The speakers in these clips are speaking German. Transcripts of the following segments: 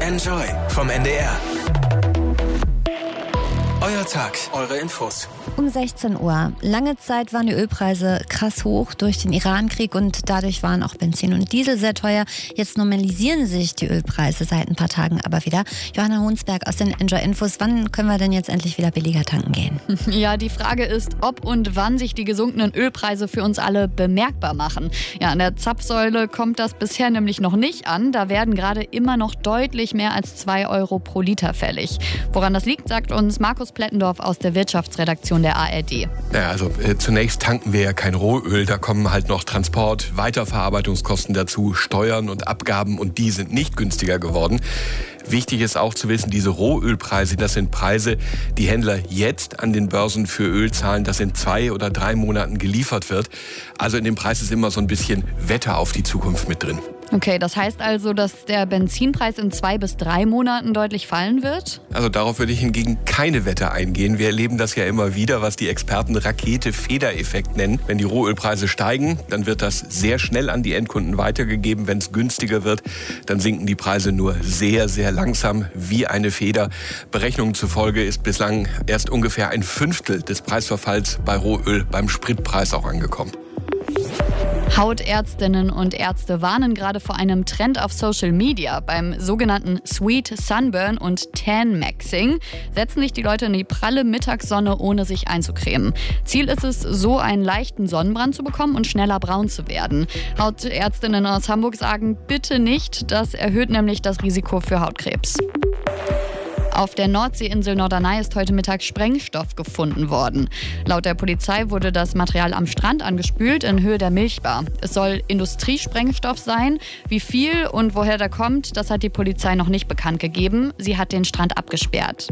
Enjoy vom NDR. Euer Tag, eure Infos. Um 16 Uhr. Lange Zeit waren die Ölpreise krass hoch durch den Iran-Krieg und dadurch waren auch Benzin und Diesel sehr teuer. Jetzt normalisieren sich die Ölpreise seit ein paar Tagen aber wieder. Johanna Honsberg aus den Enjoy Infos. Wann können wir denn jetzt endlich wieder billiger tanken gehen? Ja, die Frage ist, ob und wann sich die gesunkenen Ölpreise für uns alle bemerkbar machen. Ja, an der Zapfsäule kommt das bisher nämlich noch nicht an. Da werden gerade immer noch deutlich mehr als 2 Euro pro Liter fällig. Woran das liegt, sagt uns Markus Plettendorf aus der Wirtschaftsredaktion der ARD. Ja, also zunächst tanken wir ja kein Rohöl, da kommen halt noch Transport, Weiterverarbeitungskosten dazu, Steuern und Abgaben und die sind nicht günstiger geworden. Wichtig ist auch zu wissen, diese Rohölpreise, das sind Preise, die Händler jetzt an den Börsen für Öl zahlen, das in 2 oder 3 Monaten geliefert wird. Also in dem Preis ist immer so ein bisschen Wetter auf die Zukunft mit drin. Okay, das heißt also, dass der Benzinpreis in 2 bis 3 Monaten deutlich fallen wird? Also darauf würde ich hingegen keine Wette eingehen. Wir erleben das ja immer wieder, was die Experten Rakete-Federeffekt nennen. Wenn die Rohölpreise steigen, dann wird das sehr schnell an die Endkunden weitergegeben. Wenn es günstiger wird, dann sinken die Preise nur sehr, sehr langsam wie eine Feder. Berechnungen zufolge ist bislang erst ungefähr 1/5 des Preisverfalls bei Rohöl beim Spritpreis auch angekommen. Hautärztinnen und Ärzte warnen gerade vor einem Trend auf Social Media. Beim sogenannten Sweet Sunburn und Tan Maxing setzen sich die Leute in die pralle Mittagssonne, ohne sich einzucremen. Ziel ist es, so einen leichten Sonnenbrand zu bekommen und schneller braun zu werden. Hautärztinnen aus Hamburg sagen, bitte nicht, das erhöht nämlich das Risiko für Hautkrebs. Auf der Nordseeinsel Norderney ist heute Mittag Sprengstoff gefunden worden. Laut der Polizei wurde das Material am Strand angespült in Höhe der Milchbar. Es soll Industriesprengstoff sein. Wie viel und woher der kommt, das hat die Polizei noch nicht bekannt gegeben. Sie hat den Strand abgesperrt.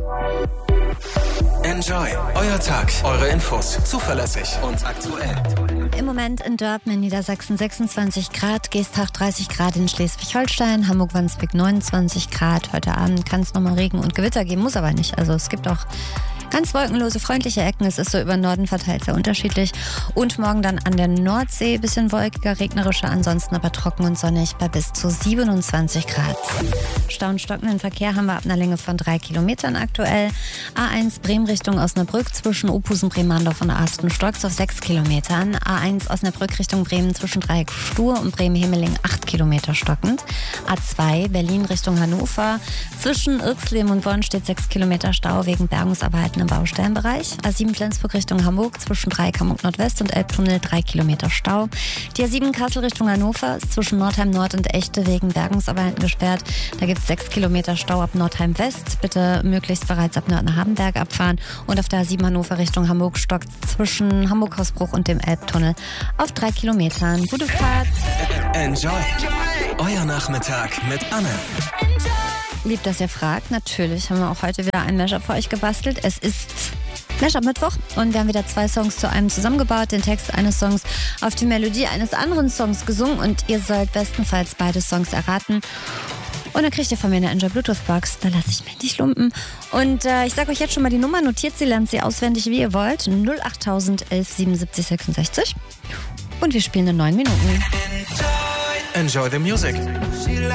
Enjoy, euer Tag, eure Infos. Zuverlässig und aktuell. Im Moment in Dörpen in Niedersachsen 26 Grad, Geestach 30 Grad in Schleswig-Holstein, Hamburg-Wandsbek 29 Grad. Heute Abend kann es nochmal Regen und Gewitter geben, muss aber nicht. Also es gibt auch ganz wolkenlose, freundliche Ecken. Es ist so über den Norden verteilt sehr unterschiedlich. Und morgen dann an der Nordsee bisschen wolkiger, regnerischer, ansonsten aber trocken und sonnig bei bis zu 27 Grad. Stau und stockenden Verkehr haben wir ab einer Länge von 3 Kilometern aktuell. A1 Bremen Richtung Osnabrück zwischen Opusen, Bremandorf und Arsten stockt auf 6 Kilometern. A1 Osnabrück Richtung Bremen zwischen Dreieck Stur und Bremen-Hemeling 8 Kilometer stockend. A2 Berlin Richtung Hannover zwischen Irxleben und Bonn steht 6 Kilometer Stau wegen Bergungsarbeiten im Baustellenbereich. A7 Flensburg Richtung Hamburg zwischen Dreieck Hamburg Nordwest und Elbtunnel 3 Kilometer Stau. Die A7 Kassel Richtung Hannover ist zwischen Nordheim Nord und Echte wegen Bergungsarbeiten gesperrt. Da gibt es 6 Kilometer Stau ab Nordheim West. Bitte möglichst bereits ab Nördner-Hardenberg abfahren. Und auf der A7 Hannover Richtung Hamburg stockt zwischen Hamburg-Hausbruch und dem Elbtunnel auf 3 Kilometern. Gute Fahrt. Enjoy, euer Nachmittag mit Anne. Lieb, dass ihr fragt. Natürlich haben wir auch heute wieder ein Mashup für euch gebastelt. Es ist Mashup-Mittwoch und wir haben wieder 2 Songs zu einem zusammengebaut. Den Text eines Songs auf die Melodie eines anderen Songs gesungen und ihr sollt bestenfalls beide Songs erraten. Und dann kriegt ihr von mir eine Enjoy Bluetooth Box. Da lasse ich mich nicht lumpen. Und ich sage euch jetzt schon mal die Nummer. Notiert sie, lernt sie auswendig, wie ihr wollt. 08000 11 77 66. Und wir spielen in 9 Minuten. Enjoy the music.